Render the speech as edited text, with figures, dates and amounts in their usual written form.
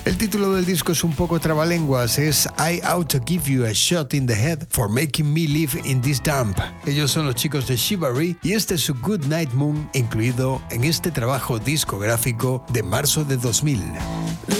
El título del disco es un poco trabalenguas, es I Ought to Give You a Shot in the Head for Making Me Live in This Dump. Ellos son los chicos de Shibari y este es su Good Night Moon, incluido en este trabajo discográfico de marzo de 2000.